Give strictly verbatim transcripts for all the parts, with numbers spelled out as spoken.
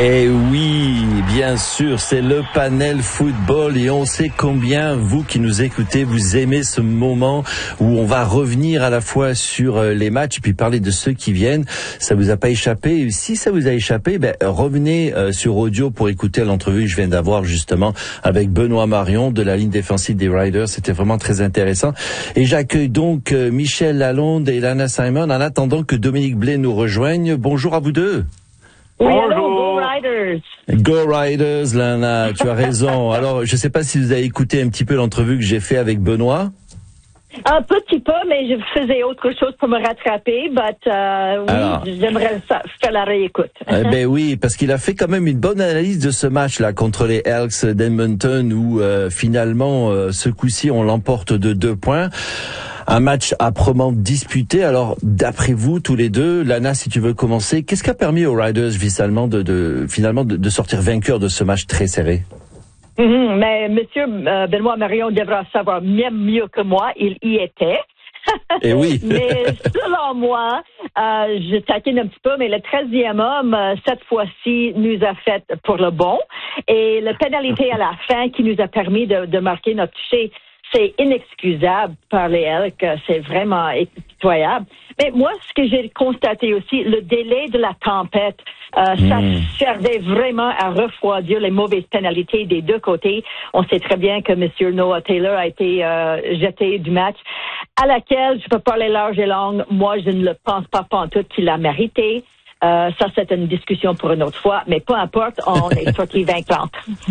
Et oui, bien sûr, c'est le panel football et on sait combien vous qui nous écoutez, vous aimez ce moment où on va revenir à la fois sur les matchs et puis parler de ceux qui viennent. Ça vous a pas échappé? Et si ça vous a échappé, ben revenez euh, sur audio pour écouter l'entrevue que je viens d'avoir justement avec Benoît Marion de la ligne défensive des Riders. C'était vraiment très intéressant. Et j'accueille donc euh, Michel Lalonde et Lana Simon en attendant que Dominique Blais nous rejoigne. Bonjour à vous deux. Oui, allô, Go Riders. Go Riders, Lana, tu as raison. Alors, je ne sais pas si vous avez écouté un petit peu l'entrevue que j'ai fait avec Benoît. Un petit peu, mais je faisais autre chose pour me rattraper, but euh, oui, Alors, j'aimerais ça, faire la réécoute. euh, ben oui, parce qu'il a fait quand même une bonne analyse de ce match-là contre les Elks d'Edmonton où euh, finalement, euh, ce coup-ci, on l'emporte de deux points. Un match âprement disputé. Alors, d'après vous, tous les deux, Lana, si tu veux commencer, qu'est-ce qui a permis aux Riders finalement de, de finalement de, de sortir vainqueurs de ce match très serré? Mm-hmm, mais Monsieur euh, Benoît Marion devra savoir même mieux que moi. Il y était. Et oui. Mais selon moi, euh, je taquine un petit peu, mais le treizième homme, euh, cette fois-ci, nous a fait pour le bon. Et la pénalité à la fin qui nous a permis de, de marquer notre toucher, c'est inexcusable par les Elks, c'est vraiment pitoyable. Mais moi, ce que j'ai constaté aussi, le délai de la tempête, euh, mmh. ça servait vraiment à refroidir les mauvaises pénalités des deux côtés. On sait très bien que M. Noah Taylor a été euh, jeté du match, à laquelle je peux parler large et longue. Moi, je ne le pense pas pantoute qu'il a mérité. Euh, ça, c'est une discussion pour une autre fois, mais peu importe, on est sorti vainquante.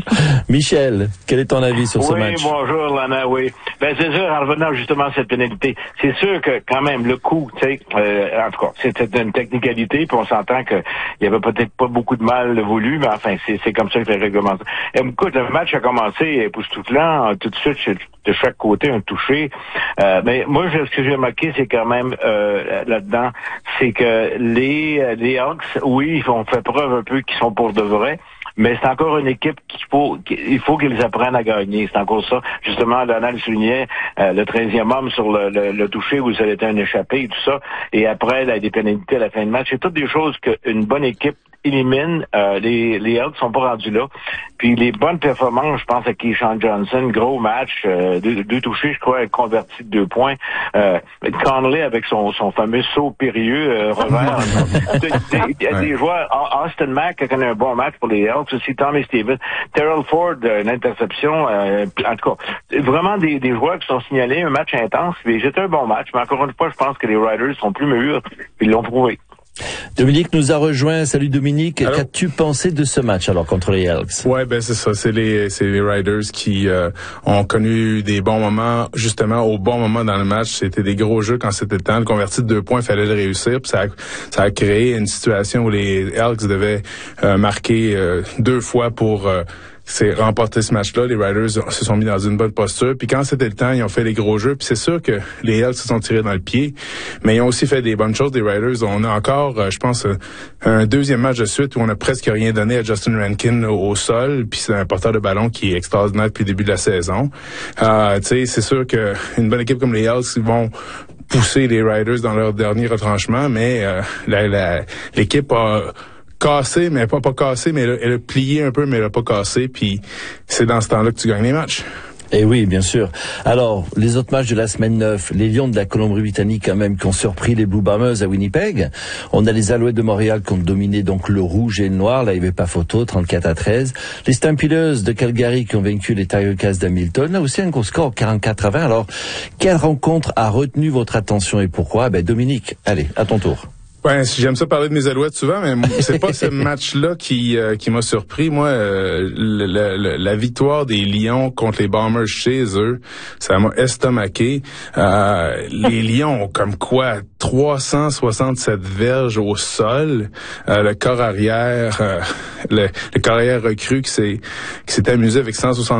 Michel, quel est ton avis sur oui, ce match? Oui, bonjour, Lana, oui. Ben, c'est sûr, en revenant justement à cette pénalité, c'est sûr que, quand même, le coup, tu sais, euh, en tout cas, c'était une technicalité, puis on s'entend qu'il y avait peut-être pas beaucoup de mal voulu, mais enfin, c'est, c'est comme ça que le règlement. Écoute, le match a commencé époustouflant, tout de suite, de chaque côté, un touché. Euh, mais moi, ce que j'ai remarqué, c'est quand même, euh, là-dedans, c'est que les, les Hawks, oui, ils ont fait preuve un peu qu'ils sont pour de vrai, mais c'est encore une équipe qu'il faut, il faut qu'ils apprennent à gagner. C'est encore ça. Justement, Donald soulignait euh, le treizième homme sur le, le, le toucher où ça a été un échappé et tout ça. Et après, là, des pénalités à la fin de match. C'est toutes des choses qu'une bonne équipe élimine. Euh, les, les Elks sont pas rendus là. Puis les bonnes performances, je pense à Keyshawn Johnson, gros match, euh, deux, deux touchés, je crois, converti de deux points. Euh, Conley avec son, son fameux saut périlleux, euh, revers. Il y a des joueurs, Austin Mack qui a connu un bon match pour les Elks, aussi Tommy Stevens, Terrell Ford, une interception, euh, en tout cas, vraiment des, des joueurs qui sont signalés, un match intense, mais c'était un bon match, mais encore une fois, je pense que les Riders sont plus mûrs, puis ils l'ont prouvé. Dominique nous a rejoint. Salut Dominique. Allô? Qu'as-tu pensé de ce match alors contre les Elks? Ouais, ben c'est ça. C'est les c'est les Riders qui euh, ont connu des bons moments justement au bon moment dans le match. C'était des gros jeux quand c'était le temps. Le converti de deux points, il fallait le réussir. Puis ça a, ça a créé une situation où les Elks devaient euh, marquer euh, deux fois pour euh, c'est remporter ce match-là. Les Riders se sont mis dans une bonne posture. Puis quand c'était le temps, ils ont fait les gros jeux. Puis c'est sûr que les Elks se sont tirés dans le pied, mais ils ont aussi fait des bonnes choses. Les Riders, on a encore, je pense, un deuxième match de suite où on a presque rien donné à Justin Rankin au, au sol. Puis c'est un porteur de ballon qui est extraordinaire depuis le début de la saison. Euh, tu sais, c'est sûr que une bonne équipe comme les Elks vont pousser les Riders dans leur dernier retranchement, mais euh, la, la, l'équipe a cassé, mais pas pas cassé, mais elle a, elle a plié un peu, mais elle a pas cassé, puis c'est dans ce temps-là que tu gagnes les matchs. Eh oui, bien sûr. Alors, les autres matchs de la semaine neuf, les Lions de la Colombie-Britannique quand même qui ont surpris les Blue Bombers à Winnipeg. On a les Alouettes de Montréal qui ont dominé donc le rouge et le noir, là il n'y avait pas photo, trente-quatre à treize. Les Stampeders de Calgary qui ont vaincu les Tigers d'Hamilton, là aussi un gros score, quarante-quatre à vingt. Alors, quelle rencontre a retenu votre attention et pourquoi? Ben Dominique, allez, à ton tour. Ouais, j'aime ça parler de mes Alouettes souvent, mais c'est pas ce match-là qui euh, qui m'a surpris. Moi, euh, le, le, la victoire des Lions contre les Bombers chez eux, ça m'a estomaqué. Euh, les Lions ont comme quoi trois cent soixante-sept verges au sol. Euh, le corps arrière, euh, le, le corps arrière recru qui s'est qui s'est amusé avec cent soixante